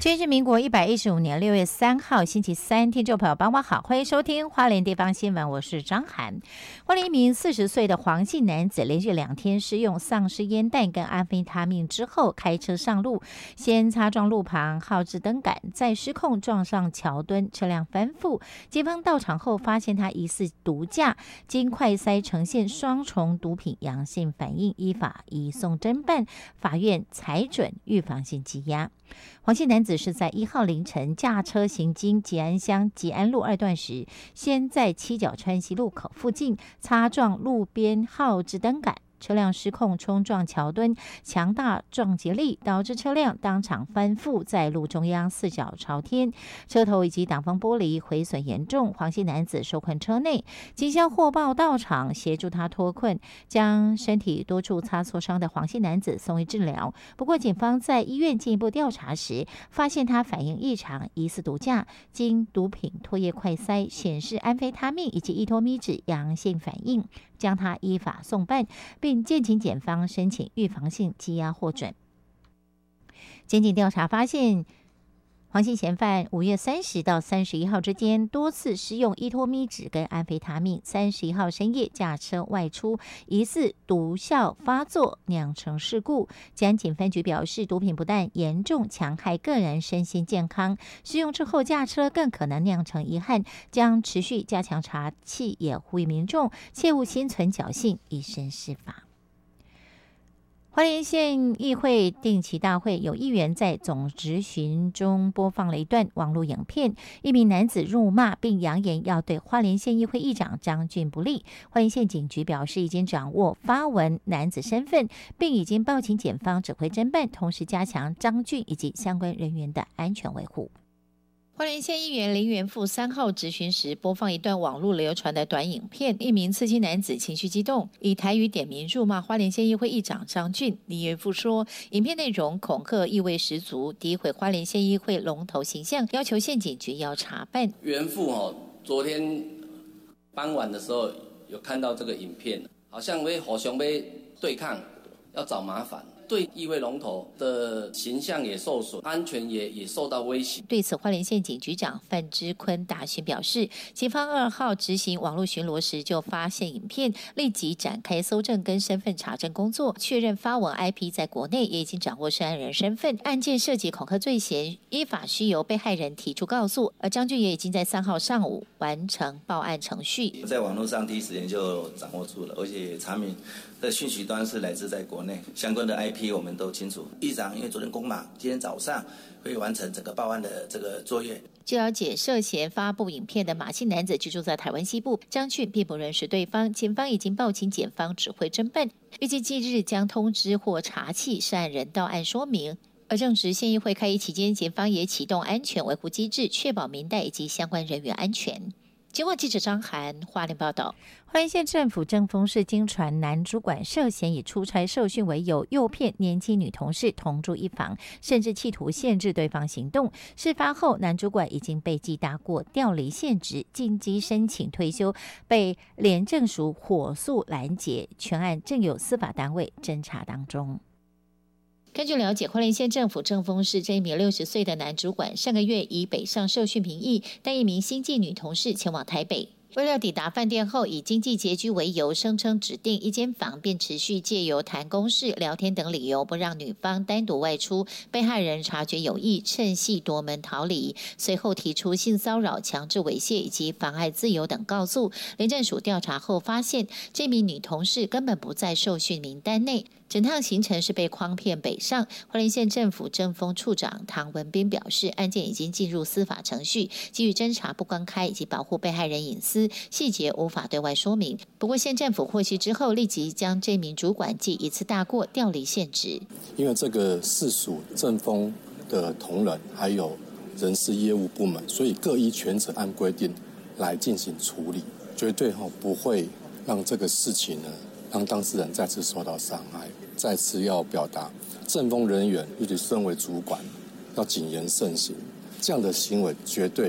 今天是民国115年6月3号星期三，听众朋友傍晚好，欢迎收听花莲地方新闻，我是张涵。花莲一名40岁的黄姓男子连续2天施用丧尸烟弹跟安非他命之后开车上路，先擦撞路旁号志灯杆，再失控撞上桥墩，车辆翻覆。警方到场后发现他疑似毒驾，经快筛呈现双重毒品阳性反应，依法移送侦办，法院裁准预防性羁押。黄姓男子是在1号凌晨驾车行经吉安乡吉安路2段时，先在七角川西路口附近擦撞路边号志灯杆，车辆失控冲撞桥墩，强大撞击力导致车辆当场翻覆在路中央，四脚朝天，车头以及挡风玻璃毁损严重。黄姓男子受困车内，警消获报到场协助他脱困，将身体多处擦挫伤的黄姓男子送医治疗。不过警方在医院进一步调查时，发现他反应异常，疑似毒驾，经毒品唾液快筛显示安非他命以及依托咪酯阳性反应，将他依法送办，并建请检方申请预防性羁押获准。检警调查发现，黄姓嫌犯5月30到31号之间多次施用依托咪酯跟安非他命，31号深夜驾车外出，疑似毒效发作酿成事故。吉安警分局表示，毒品不但严重戕害个人身心健康，施用之后驾车更可能酿成遗憾，将持续加强查缉，也呼吁民众切勿心存侥幸，以身试法。花莲县议会定期大会，有议员在总质询中播放了一段网络影片，一名男子辱骂并扬言要对花莲县议会议长张俊不利。花莲县警局表示，已经掌握发文男子身份，并已经报请检方指挥侦办，同时加强张俊以及相关人员的安全维护。花莲县议员林元富3号质询时播放一段网络流传的短影片，一名刺青男子情绪激动，以台语点名辱骂花莲县议会议长张俊。林元富说，影片内容恐吓意味十足，诋毁花莲县议会龙头形象，要求县警局要查办。 元富昨天傍晚的时候有看到这个影片，好像会互相被对抗，要找麻烦。对议会龙头的形象也受损，安全也受到威胁。 对此，花莲县警局长范之坤答询表示，警方2号执行网络巡逻时就发现影片，立即展开搜证跟身份查证工作，确认发文 IP 在国内，也已经掌握涉案人身份。案件涉及恐吓罪嫌，依法需由被害人提出告诉，而张俊也已经在3号上午完成报案程序。 在网络上第一时间就掌握住了，而且查明的讯息端是来自在国内，相关的 IP我们都清楚。议长因为昨天公忙，今天早上会完成整个报案的这个作业。 据了解，涉嫌发布影片的马姓男子居住在台湾西部，张俊并不认识对方，警方已经报请检方指挥侦办，预计近日将通知或查缉涉案人到案说明。而正值县议会开议期间，检方也启动安全维护机制，确保民代以及相关人员安全。经过记者张涵花莲报道，花莲县政府正丰市经传男主管涉嫌以出差受训为由，诱骗年轻女同事同住一房，甚至企图限制对方行动。事发后，男主管已经被记大过，调离现职，紧急申请退休，被廉政署火速拦截，全案正有司法单位侦查当中。根据了解，花莲县政府正丰市这一名60岁的男主管，上个月以北上受训名义，带一名新进女同事前往台北。为了抵达饭店后，以经济拮据为由，声称指定一间房，便持续借由谈公事、聊天等理由，不让女方单独外出。被害人察觉有异，趁隙夺门逃离，随后提出性骚扰、强制猥亵以及妨碍自由等告诉。廉政署调查后发现，这名女同事根本不在受训名单内。整趟行程是被诓骗北上。花莲县政府政风处长唐文斌表示，案件已经进入司法程序，基于侦查不公开以及保护被害人隐私，细节无法对外说明。不过县政府获悉之后，立即将这名主管记一次大过，调离现职。 因为这个是属政风的同仁，还有人事业务部门，所以各依权责按规定来进行处理，绝对不会让这个事情呢让当事人再次受到伤害。再次要表达，政风人员尤其身为主管，要谨言慎行，这样的行为绝对